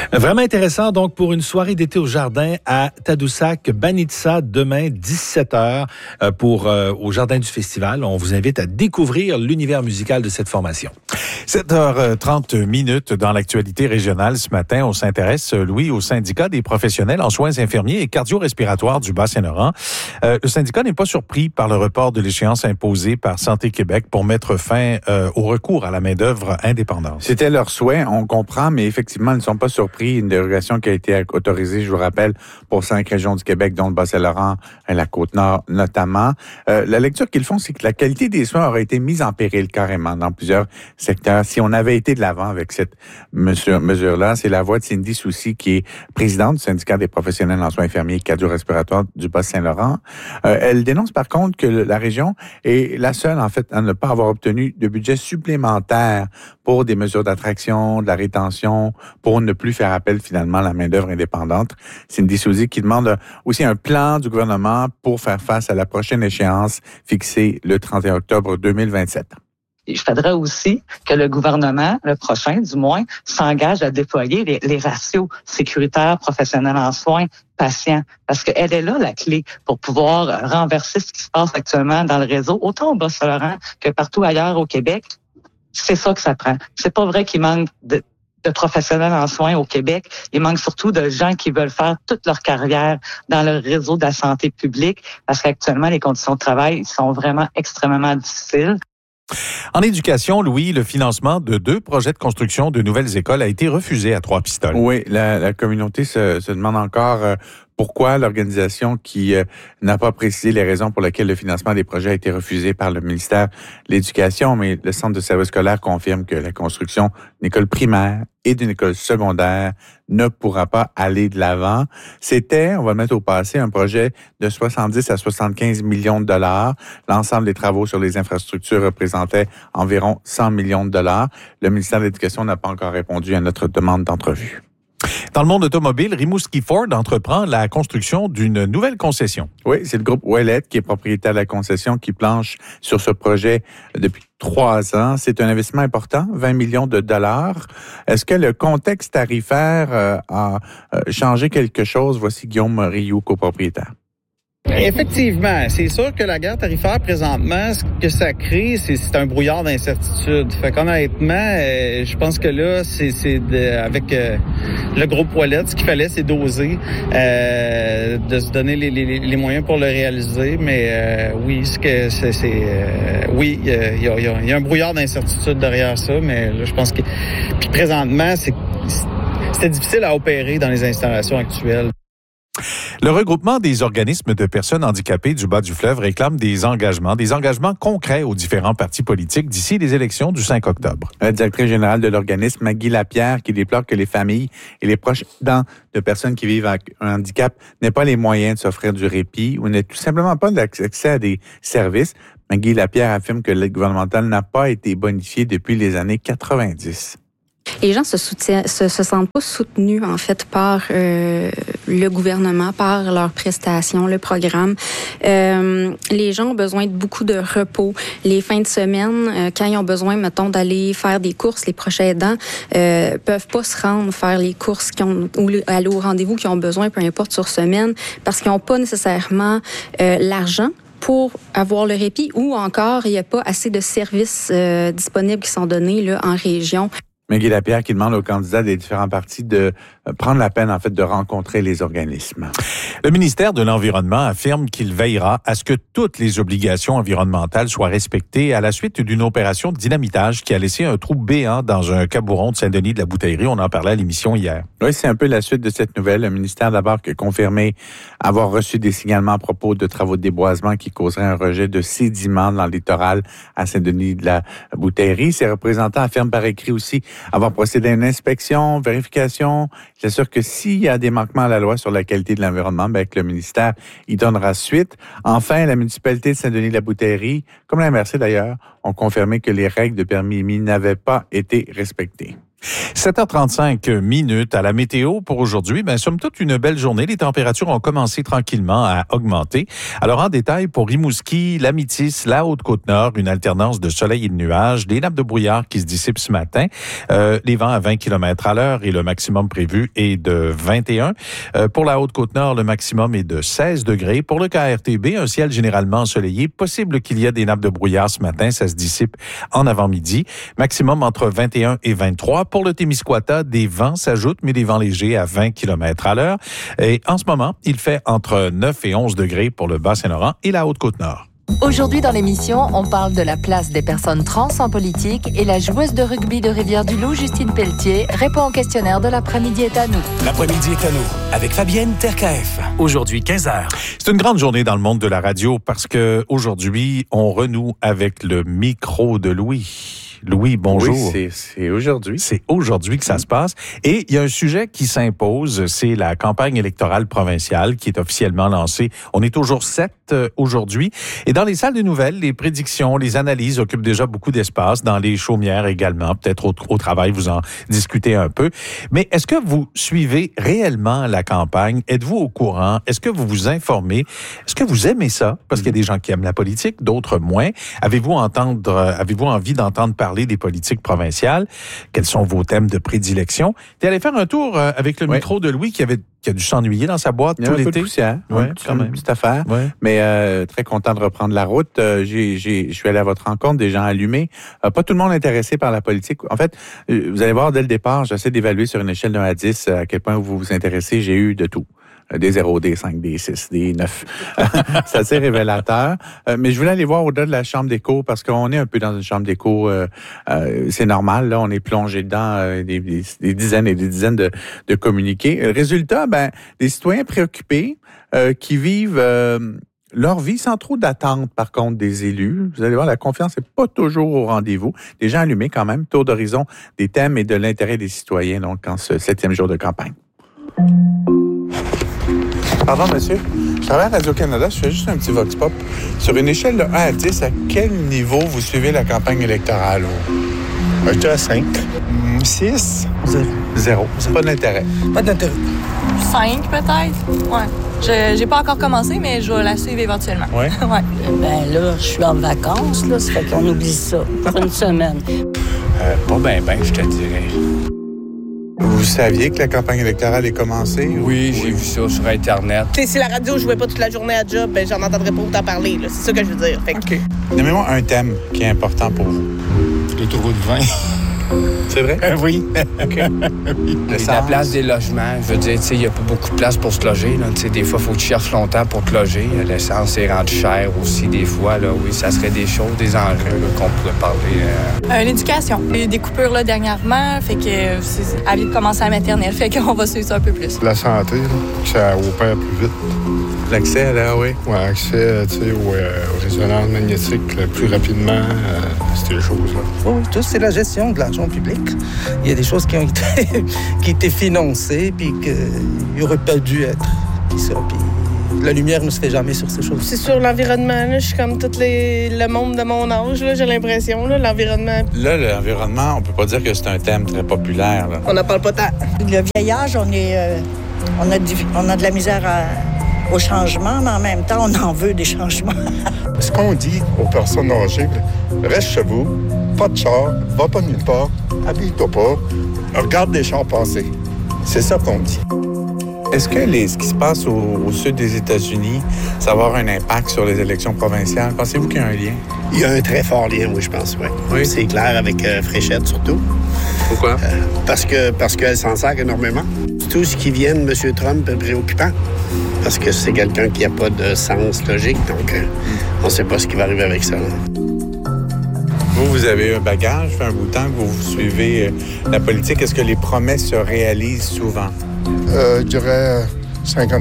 Vraiment intéressant, donc, pour une soirée d'été au jardin à Tadoussac-Banitsa, demain, 17h, au jardin du festival. On vous invite à découvrir l'univers musical de cette formation. 7h30 dans l'actualité régionale. Ce matin, on s'intéresse, Louis, au syndicat des professionnels en soins infirmiers et cardio-respiratoires du Bas-Saint-Laurent. Le syndicat n'est pas surpris par le report de l'échéance imposée par Santé Québec pour mettre fin au recours à la main-d'œuvre indépendante. C'était leur souhait, on comprend, mais effectivement, ils ne sont pas surpris. Une dérogation qui a été autorisée, je vous rappelle, pour 5 régions du Québec, dont le Bas-Saint-Laurent et la Côte-Nord notamment. La lecture qu'ils font, c'est que la qualité des soins aurait été mise en péril carrément dans plusieurs secteurs. Si on avait été de l'avant avec cette mesure-là, c'est la voix de Cindy Soucy, qui est présidente du syndicat des professionnels en soins infirmiers et cardio-respiratoires du Bas-Saint-Laurent. Elle dénonce par contre que la région est la seule, en fait, à ne pas avoir obtenu de budget supplémentaire pour des mesures d'attraction, de la rétention, pour ne plus faire appel finalement à la main-d'œuvre indépendante. Cindy Soucy qui demande aussi un plan du gouvernement pour faire face à la prochaine échéance fixée le 31 octobre 2027. Il faudrait aussi que le gouvernement, le prochain du moins, s'engage à déployer les ratios sécuritaires professionnels en soins patients, parce qu'elle est là la clé pour pouvoir renverser ce qui se passe actuellement dans le réseau, autant au Bas-Saint-Laurent que partout ailleurs au Québec. C'est ça que ça prend. C'est pas vrai qu'il manque de professionnels en soins au Québec. Il manque surtout de gens qui veulent faire toute leur carrière dans le réseau de la santé publique, parce qu'actuellement, les conditions de travail sont vraiment extrêmement difficiles. En éducation, Louis, le financement de 2 projets de construction de nouvelles écoles a été refusé à Trois-Pistoles. Oui, la communauté se demande encore pourquoi l'organisation qui n'a pas précisé les raisons pour lesquelles le financement des projets a été refusé par le ministère de l'Éducation, mais le Centre de services scolaires confirme que la construction d'une école primaire et d'une école secondaire ne pourra pas aller de l'avant. C'était, on va le mettre au passé, un projet de 70 à 75 millions de dollars. L'ensemble des travaux sur les infrastructures représentait environ 100 millions de dollars. Le ministère de l'Éducation n'a pas encore répondu à notre demande d'entrevue. Dans le monde automobile, Rimouski Ford entreprend la construction d'une nouvelle concession. Oui, c'est le groupe Ouellet qui est propriétaire de la concession qui planche sur ce projet depuis 3 ans. C'est un investissement important, 20 millions de dollars. Est-ce que le contexte tarifaire a changé quelque chose? Voici Guillaume Rioux, copropriétaire. Effectivement, c'est sûr que la guerre tarifaire présentement, ce que ça crée, c'est un brouillard d'incertitude. Fait qu'honnêtement, je pense que là, avec le groupe Ouellet, ce qu'il fallait, c'est doser, de se donner les moyens pour le réaliser. Mais oui, oui, il y a un brouillard d'incertitude derrière ça, mais là, je pense que puis présentement, c'était difficile à opérer dans les installations actuelles. Le regroupement des organismes de personnes handicapées du bas du fleuve réclame des engagements concrets aux différents partis politiques d'ici les élections du 5 octobre. La directrice générale de l'organisme, Maggie Lapierre, qui déplore que les familles et les proches aidants de personnes qui vivent avec un handicap n'aient pas les moyens de s'offrir du répit ou n'aient tout simplement pas d'accès à des services. Maggie Lapierre affirme que l'aide gouvernementale n'a pas été bonifiée depuis les années 90. Les gens se sentent pas soutenus, en fait, par le gouvernement, par leurs prestations, le programme. Les gens ont besoin de beaucoup de repos. Les fins de semaine, quand ils ont besoin, mettons, d'aller faire des courses, les proches aidants peuvent pas se rendre faire les courses ou aller au rendez-vous qu'ils ont besoin, peu importe, sur semaine, parce qu'ils n'ont pas nécessairement l'argent pour avoir le répit, ou encore, il n'y a pas assez de services disponibles qui sont donnés là, en région. Maggie Lapierre qui demande aux candidats des différents partis de prendre la peine, en fait, de rencontrer les organismes. Le ministère de l'Environnement affirme qu'il veillera à ce que toutes les obligations environnementales soient respectées à la suite d'une opération de dynamitage qui a laissé un trou béant dans un cabouron de Saint-Denis de la Bouteillerie. On en parlait à l'émission hier. Oui, c'est un peu la suite de cette nouvelle. Le ministère, d'abord, qui a confirmé avoir reçu des signalements à propos de travaux de déboisement qui causeraient un rejet de sédiments dans le littoral à Saint-Denis de la Bouteillerie. Ses représentants affirment par écrit aussi avoir procédé à une inspection, vérification. C'est sûr que s'il y a des manquements à la loi sur la qualité de l'environnement, bien que le ministère y donnera suite. Enfin, la municipalité de Saint-Denis-de-la-Bouteillerie, comme la MRC d'ailleurs, ont confirmé que les règles de permis émis n'avaient pas été respectées. 7h35 minutes à la météo pour aujourd'hui. Somme toute, une belle journée. Les températures ont commencé tranquillement à augmenter. Alors, en détail, pour Rimouski, la Métis, la Haute-Côte-Nord, une alternance de soleil et de nuages, des nappes de brouillard qui se dissipent ce matin, les vents à 20 km à l'heure et le maximum prévu est de 21. Pour la Haute-Côte-Nord, le maximum est de 16 degrés. Pour le KRTB, un ciel généralement ensoleillé. Possible qu'il y ait des nappes de brouillard ce matin. Ça se dissipe en avant-midi. Maximum entre 21 et 23. Pour le Témiscouata, des vents s'ajoutent, mais des vents légers à 20 km à l'heure. Et en ce moment, il fait entre 9 et 11 degrés pour le Bas-Saint-Laurent et la Haute-Côte-Nord. Aujourd'hui dans l'émission, on parle de la place des personnes trans en politique et la joueuse de rugby de Rivière-du-Loup, Justine Pelletier, répond au questionnaire de L'après-midi est à nous. L'après-midi est à nous, avec Fabienne Terkaef. Aujourd'hui, 15h. C'est une grande journée dans le monde de la radio parce que aujourd'hui, on renoue avec le micro de Louis. Louis, bonjour. Oui, c'est aujourd'hui. C'est aujourd'hui que ça se passe. Et il y a un sujet qui s'impose, c'est la campagne électorale provinciale qui est officiellement lancée. On est au jour 7 aujourd'hui. Et dans les salles de nouvelles, les prédictions, les analyses occupent déjà beaucoup d'espace. Dans les chaumières également, peut-être au travail, vous en discutez un peu. Mais est-ce que vous suivez réellement la campagne? Êtes-vous au courant? Est-ce que vous vous informez? Est-ce que vous aimez ça? Parce qu'il y a des gens qui aiment la politique, d'autres moins. Avez-vous envie d'entendre parler des politiques provinciales? Quels sont vos thèmes de prédilection? Tu es allé faire un tour avec le micro de Louis qui a dû s'ennuyer dans sa boîte tout l'été. Il y a un peu de poussière, quand même. Petite affaire. Ouais. Mais très content de reprendre la route. Je suis allé à votre rencontre, des gens allumés. Pas tout le monde intéressé par la politique. En fait, vous allez voir, dès le départ, j'essaie d'évaluer sur une échelle de 1 à 10 à quel point vous vous intéressez. J'ai eu de tout. Des 0, des 5, des 6, des 9. C'est assez révélateur. Mais je voulais aller voir au-delà de la chambre d'écho parce qu'on est un peu dans une chambre d'écho. C'est normal, là, on est plongé dedans des dizaines et des dizaines de communiqués. Résultat, des citoyens préoccupés qui vivent leur vie sans trop d'attente, par contre, des élus. Vous allez voir, la confiance n'est pas toujours au rendez-vous. Des gens allumés quand même, tour d'horizon des thèmes et de l'intérêt des citoyens, donc, en ce 7e jour de campagne. Pardon, monsieur. Je travaille à Radio-Canada. Je fais juste un petit vox pop. Sur une échelle de 1 à 10, à quel niveau vous suivez la campagne électorale? Je dirais 5. 6. 0. Pas d'intérêt. Pas d'intérêt. 5 peut-être. Ouais. J'ai pas encore commencé, mais je vais la suivre éventuellement. Ouais. Ouais. Là, je suis en vacances, là, ça fait qu'on oublie ça pour une semaine. Pas bien, je te dirais. Vous saviez que la campagne électorale est commencée? Oui, j'ai vu ça sur Internet. Si la radio jouait pas toute la journée à job, j'en entendrais pas autant parler. Là. C'est ça que je veux dire. Fait que... OK. Nommez-moi un thème qui est important pour vous. L'autoroute 20. C'est vrai? Oui. OK. La place des logements, je veux dire, il n'y a pas beaucoup de place pour se loger. Là. Des fois, il faut que tu cherches longtemps pour te loger. L'essence est rendue chère aussi, des fois. Là. Oui, ça serait des choses, des enjeux qu'on pourrait parler. L'éducation. Il y a eu des coupures là, dernièrement, fait que elle vient de commencer à la maternelle, fait qu'on va suivre ça un peu plus. La santé, là, que ça opère plus vite. L'accès, là, oui. Oui, accès aux résonances magnétiques plus rapidement, c'est des choses-là. Oui, tout c'est la gestion de l'argent public. Il y a des choses qui ont été financées puis qui n'auraient pas dû être. Puis la lumière ne se fait jamais sur ces choses. C'est sur l'environnement, là, je suis comme tout le monde de mon âge, là, j'ai l'impression, là, l'environnement. Là, l'environnement, on peut pas dire que c'est un thème très populaire. Là. On n'en parle pas tant. Le vieillage, on a de la misère au changement, mais en même temps, on en veut des changements. Ce qu'on dit aux personnes âgées, reste chez vous, pas de char, va pas nulle part, habille-toi pas, regarde les chars passer. C'est ça qu'on dit. Est-ce que ce qui se passe au sud des États-Unis, ça va avoir un impact sur les élections provinciales? Pensez-vous qu'il y a un lien? Il y a un très fort lien, oui, je pense, oui. Oui. C'est clair avec Fréchette, surtout. Pourquoi? Parce qu'elle s'en sert énormément. Tout ce qui vient de M. Trump est préoccupant. Parce que c'est quelqu'un qui n'a pas de sens logique, donc on ne sait pas ce qui va arriver avec ça. Vous avez un bagage, fait un bout de temps que vous suivez la politique. Est-ce que les promesses se réalisent souvent? Je dirais 50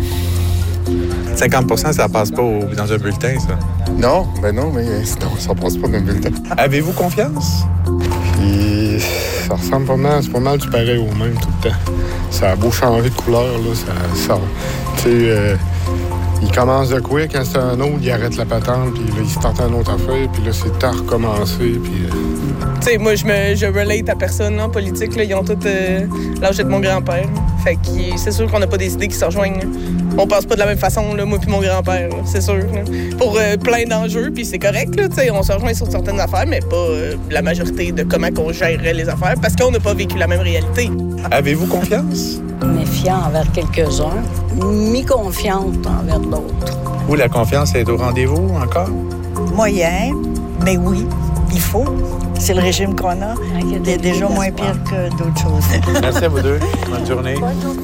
50 ça passe pas dans un bulletin, ça? Non, mais ça passe pas dans un bulletin. Avez-vous confiance? Puis, ça ressemble c'est pas mal du pareil au même tout le temps. Ça a beau changer de couleur, là, tu sais, Il commence de quoi, quand c'est un autre, il arrête la patente, puis là, il se tente une autre affaire, puis là, c'est à recommencer, puis... Tu sais, moi, je relate à personne en politique, là. Ils ont tous l'âge de mon grand-père. Fait que c'est sûr qu'on n'a pas des idées qui se rejoignent. On pense pas de la même façon, là, moi puis mon grand-père, là, c'est sûr. Là. Pour plein d'enjeux, puis c'est correct, là, on se rejoint sur certaines affaires, mais pas la majorité de comment on gérerait les affaires, parce qu'on n'a pas vécu la même réalité. Avez-vous confiance? Méfiant envers quelques-uns, mi-confiante envers d'autres. Vous, la confiance est au rendez-vous encore? Moyen, mais oui, il faut. C'est le régime qu'on a. Il est déjà moins pire que d'autres choses. Merci à vous deux. Bonne journée.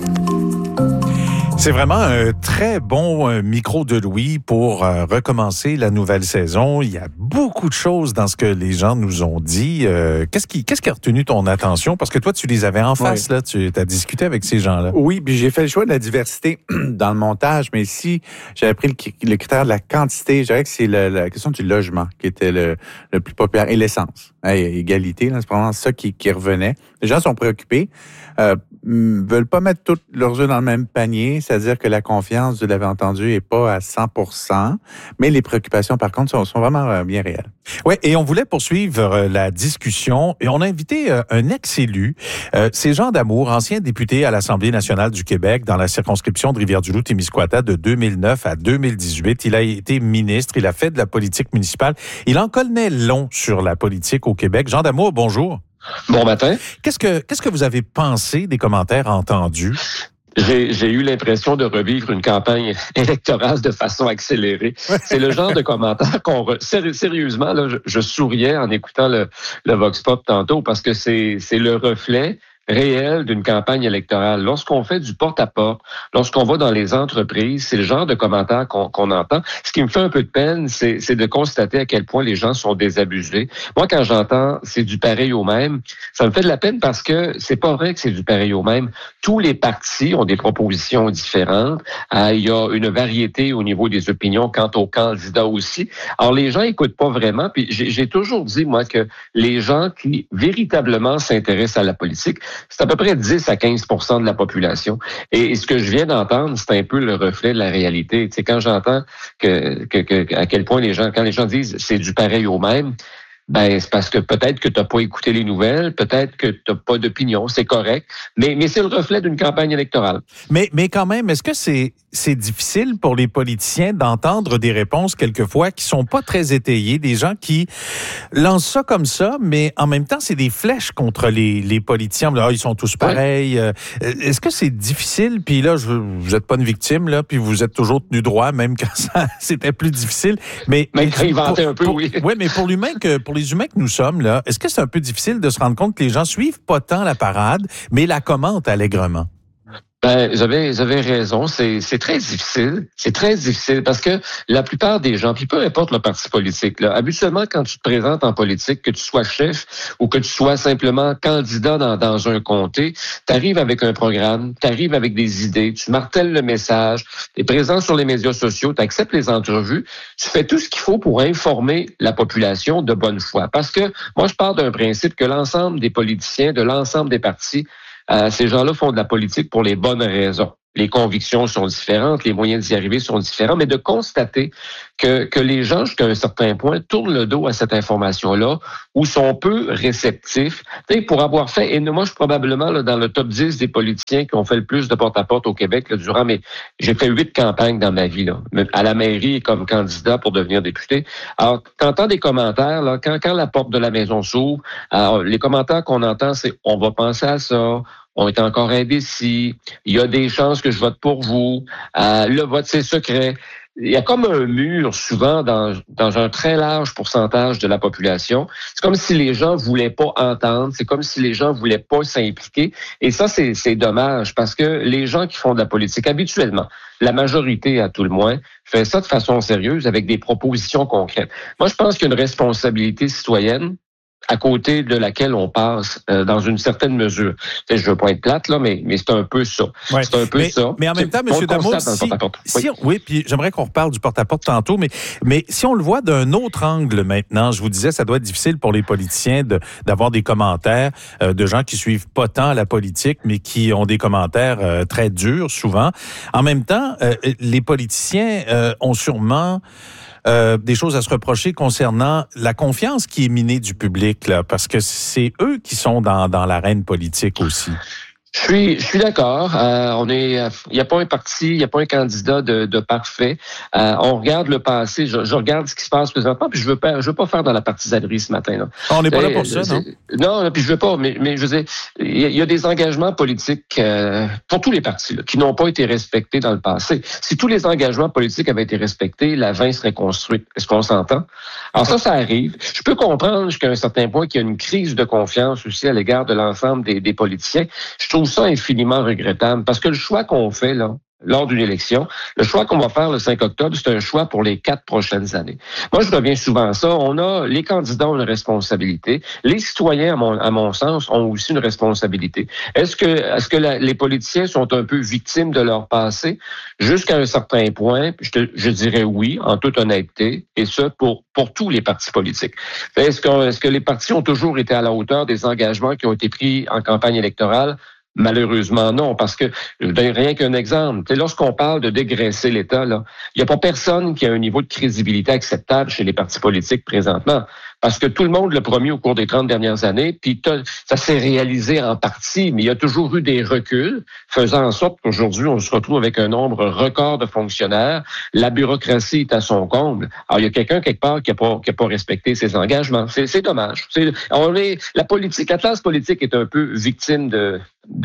C'est vraiment un très bon micro de Louis pour recommencer la nouvelle saison. Il y a beaucoup de choses dans ce que les gens nous ont dit. Qu'est-ce qui a retenu ton attention? Parce que toi, tu les avais en face, là. Tu as discuté avec ces gens-là. Oui, puis j'ai fait le choix de la diversité dans le montage, mais ici, j'avais pris le critère de la quantité. Je dirais que c'est la question du logement qui était le plus populaire et l'essence. Égalité, là, c'est vraiment ça qui revenait. Les gens sont préoccupés. Veulent pas mettre tous leurs œufs dans le même panier, c'est-à-dire que la confiance, vous l'avez entendu, est pas à 100%, mais les préoccupations, par contre, sont vraiment bien réelles. Oui, et on voulait poursuivre la discussion et on a invité un ex-élu, c'est Jean Damour, ancien député à l'Assemblée nationale du Québec dans la circonscription de Rivière-du-Loup-Témiscouata de 2009 à 2018. Il a été ministre, il a fait de la politique municipale. Il en connaît long sur la politique au Québec. Jean Damour, bonjour. Bon matin. Qu'est-ce que vous avez pensé des commentaires entendus? J'ai eu l'impression de revivre une campagne électorale de façon accélérée. C'est le genre de commentaires sérieusement, là, je souriais en écoutant le Vox Pop tantôt parce que c'est le reflet réel d'une campagne électorale. Lorsqu'on fait du porte-à-porte, lorsqu'on va dans les entreprises, c'est le genre de commentaires qu'on entend. Ce qui me fait un peu de peine, c'est de constater à quel point les gens sont désabusés. Moi, quand j'entends « c'est du pareil au même », ça me fait de la peine parce que c'est pas vrai que c'est du pareil au même. Tous les partis ont des propositions différentes. Il y a une variété au niveau des opinions quant aux candidats aussi. Alors, les gens écoutent pas vraiment. Puis j'ai toujours dit, moi, que les gens qui véritablement s'intéressent à la politique, c'est à peu près 10 à 15 % de la population. Et ce que je viens d'entendre, c'est un peu le reflet de la réalité. Tu sais, quand j'entends à quel point quand les gens disent c'est du pareil au même, ben c'est parce que peut-être que tu n'as pas écouté les nouvelles, peut-être que tu n'as pas d'opinion, c'est correct, mais c'est le reflet d'une campagne électorale. Mais quand même, est-ce que c'est difficile pour les politiciens d'entendre des réponses quelquefois qui sont pas très étayées, des gens qui lancent ça comme ça, mais en même temps, c'est des flèches contre les politiciens. Là, ils sont tous pareils. Ouais. Est-ce que c'est difficile? Puis là, vous êtes pas une victime, là, puis vous êtes toujours tenu droit, même quand c'était plus difficile. Mais inventé un peu, oui. Oui, mais pour les humains que nous sommes, là, est-ce que c'est un peu difficile de se rendre compte que les gens suivent pas tant la parade, mais la commentent allègrement? Ben, vous avez raison. C'est très difficile. C'est très difficile parce que la plupart des gens, puis peu importe le parti politique, là, habituellement, quand tu te présentes en politique, que tu sois chef ou que tu sois simplement candidat dans un comté, tu arrives avec un programme, tu arrives avec des idées, tu martèles le message, tu es présent sur les médias sociaux, tu acceptes les entrevues, tu fais tout ce qu'il faut pour informer la population de bonne foi. Parce que moi, je pars d'un principe que l'ensemble des politiciens, de l'ensemble des partis, ces gens-là font de la politique pour les bonnes raisons. Les convictions sont différentes, les moyens d'y arriver sont différents, mais de constater que les gens, jusqu'à un certain point, tournent le dos à cette information-là ou sont peu réceptifs. Pour avoir fait, et moi, je suis probablement là, dans le top 10 des politiciens qui ont fait le plus de porte-à-porte au Québec là, durant j'ai fait 8 campagnes dans ma vie, là, à la mairie et comme candidat pour devenir député. Alors, t'entends des commentaires, là, quand la porte de la maison s'ouvre, alors, les commentaires qu'on entend, c'est « on va penser à ça », on est encore indécis, il y a des chances que je vote pour vous, le vote c'est secret. Il y a comme un mur souvent dans un très large pourcentage de la population. C'est comme si les gens voulaient pas entendre, c'est comme si les gens voulaient pas s'impliquer. Et ça, c'est dommage parce que les gens qui font de la politique, habituellement, la majorité à tout le moins, fait ça de façon sérieuse avec des propositions concrètes. Moi, je pense qu'il y a une responsabilité citoyenne à côté de laquelle on passe dans une certaine mesure. Je veux pas être plate, là, mais c'est un peu ça. Ouais. C'est un peu ça. Mais en même temps, M. Damour, oui, puis j'aimerais qu'on reparle du porte-à-porte tantôt, mais si on le voit d'un autre angle maintenant, je vous disais, ça doit être difficile pour les politiciens d'avoir des commentaires de gens qui suivent pas tant la politique, mais qui ont des commentaires très durs, souvent. En même temps, les politiciens ont sûrement des choses à se reprocher concernant la confiance qui est minée du public, là, parce que c'est eux qui sont dans l'arène politique aussi. Je suis d'accord. Il n'y a pas un parti, il n'y a pas un candidat de parfait. On regarde le passé. Je regarde ce qui se passe présentement. Puis je veux pas faire dans la partisanerie ce matin. Là. On n'est pas là pour ça, non? Non, puis je veux pas. Mais je veux dire, il y a des engagements politiques pour tous les partis là, qui n'ont pas été respectés dans le passé. Si tous les engagements politiques avaient été respectés, la 20 serait construite. Est-ce qu'on s'entend? Alors ça arrive. Je peux comprendre jusqu'à un certain point qu'il y a une crise de confiance aussi à l'égard de l'ensemble des politiciens. Je trouve ça infiniment regrettable parce que le choix qu'on fait là, lors d'une élection, le choix qu'on va faire le 5 octobre, c'est un choix pour les 4 prochaines années. Moi, je reviens souvent à ça. Les candidats ont une responsabilité. Les citoyens, à mon sens, ont aussi une responsabilité. Est-ce que les politiciens sont un peu victimes de leur passé? Jusqu'à un certain point, je dirais oui, en toute honnêteté, et ce, pour tous les partis politiques. Est-ce que les partis ont toujours été à la hauteur des engagements qui ont été pris en campagne électorale? Malheureusement, non, parce que, je vous donne rien qu'un exemple. Lorsqu'on parle de dégraisser l'État, il n'y a pas personne qui a un niveau de crédibilité acceptable chez les partis politiques présentement. Parce que tout le monde l'a promis au cours des 30 dernières années, puis ça s'est réalisé en partie, mais il y a toujours eu des reculs, faisant en sorte qu'aujourd'hui, on se retrouve avec un nombre record de fonctionnaires. La bureaucratie est à son comble. Alors, il y a quelqu'un, quelque part, qui a pas respecté ses engagements. C'est dommage. La classe politique est un peu victime de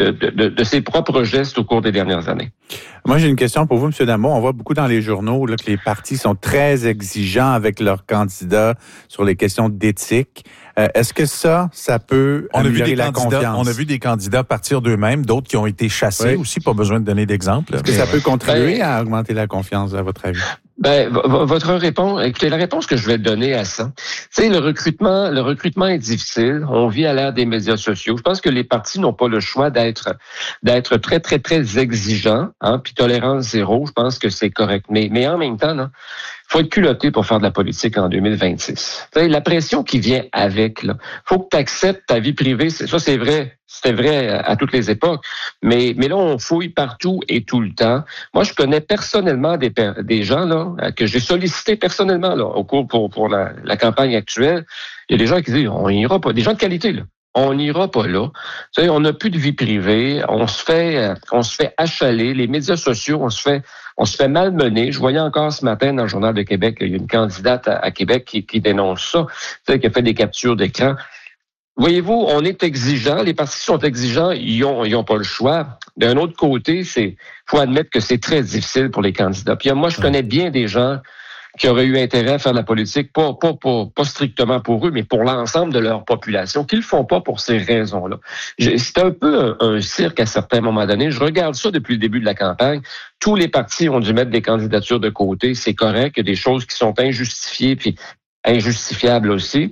ses propres gestes au cours des dernières années. Moi, j'ai une question pour vous, M. Damour. On voit beaucoup dans les journaux là, que les partis sont très exigeants avec leurs candidats sur les questions d'éthique. Est-ce que ça peut améliorer la confiance? On a vu des candidats partir d'eux-mêmes, d'autres qui ont été chassés aussi, pas besoin de donner d'exemples. Est-ce que ça peut contribuer à augmenter la confiance, à votre avis? Votre réponse, écoutez, la réponse que je vais donner à ça, c'est le recrutement est difficile. On vit à l'ère des médias sociaux. Je pense que les partis n'ont pas le choix d'être très, très, très exigeants, puis tolérance zéro. Je pense que c'est correct. Mais en même temps, faut être culotté pour faire de la politique en 2026. La pression qui vient avec, faut que tu acceptes ta vie privée. Ça, c'est vrai. C'était vrai à toutes les époques. Mais là, on fouille partout et tout le temps. Moi, je connais personnellement des gens là que j'ai sollicités personnellement là, au cours pour la campagne actuelle. Il y a des gens qui disent on n'ira pas. Des gens de qualité, là. On n'ira pas là. Tu sais, on n'a plus de vie privée. On se fait achaler. Les médias sociaux, on se fait malmener. Je voyais encore ce matin dans le Journal de Québec, il y a une candidate à Québec qui dénonce ça, tu sais, qui a fait des captures d'écran. Voyez-vous, on est exigeant. Les partis sont exigeants. Ils ont pas le choix. D'un autre côté, faut admettre que c'est très difficile pour les candidats. Puis moi, je connais bien des gens qui auraient eu intérêt à faire de la politique, pas strictement pour eux, mais pour l'ensemble de leur population, qui le font pas pour ces raisons-là. C'est un peu un cirque à certains moments donnés. Je regarde ça depuis le début de la campagne. Tous les partis ont dû mettre des candidatures de côté. C'est correct. Il y a des choses qui sont injustifiées, puis injustifiable aussi,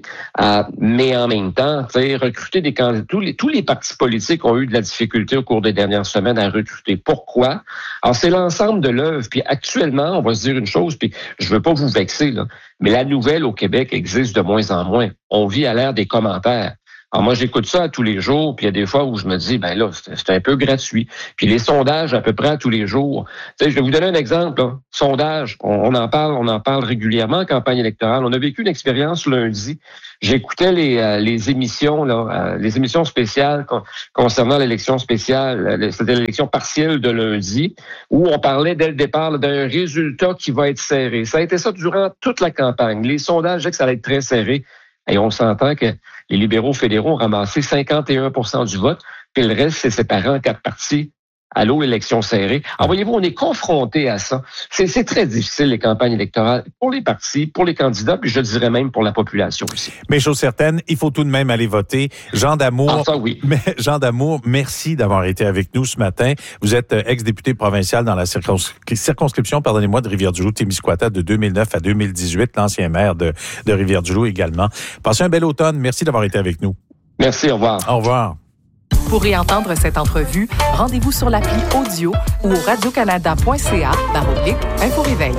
mais en même temps, recruter des candidats. Tous les partis politiques ont eu de la difficulté au cours des dernières semaines à recruter. Pourquoi? Alors, c'est l'ensemble de l'œuvre. Puis actuellement, on va se dire une chose, puis je veux pas vous vexer, là, mais la nouvelle au Québec existe de moins en moins. On vit à l'ère des commentaires. Alors moi, j'écoute ça tous les jours, puis il y a des fois où je me dis, là, c'est un peu gratuit. Puis les sondages, à peu près à tous les jours. Je vais vous donner un exemple. Là. Sondage, on en parle régulièrement en campagne électorale. On a vécu une expérience lundi. J'écoutais les émissions, les émissions spéciales concernant l'élection spéciale, c'était l'élection partielle de lundi, où on parlait dès le départ d'un résultat qui va être serré. Ça a été ça durant toute la campagne. Les sondages disaient que ça allait être très serré. Et on s'entend que les libéraux fédéraux ont ramassé 51% du vote, puis le reste s'est séparé en 4 partis Allô, élection serrée. Alors, voyez-vous, on est confronté à ça. C'est très difficile, les campagnes électorales, pour les partis, pour les candidats, puis je dirais même pour la population aussi. Mais chose certaine, il faut tout de même aller voter. Jean Damour, Jean Damour, merci d'avoir été avec nous ce matin. Vous êtes ex-député provincial dans la circonscription, de Rivière-du-Loup-Témiscouata de 2009 à 2018, l'ancien maire de Rivière-du-Loup également. Passez un bel automne. Merci d'avoir été avec nous. Merci, au revoir. Au revoir. Pour réentendre cette entrevue, rendez-vous sur l'appli audio ou au radiocanada.ca/info-réveil.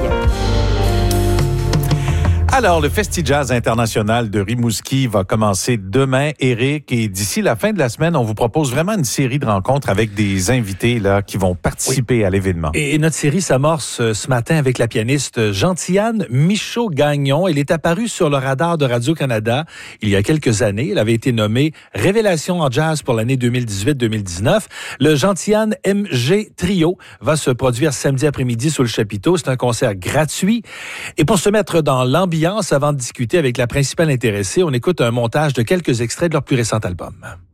Alors, le Festi-Jazz international de Rimouski va commencer demain, Éric, et d'ici la fin de la semaine, on vous propose vraiment une série de rencontres avec des invités là qui vont participer à l'événement. Et notre série s'amorce ce matin avec la pianiste Gentiane Michaud-Gagnon. Elle est apparue sur le radar de Radio-Canada il y a quelques années. Elle avait été nommée Révélation en jazz pour l'année 2018-2019. Le Gentiane MG Trio va se produire samedi après-midi sous le chapiteau. C'est un concert gratuit. Et pour se mettre dans l'ambiance, avant de discuter avec la principale intéressée, on écoute un montage de quelques extraits de leur plus récent album.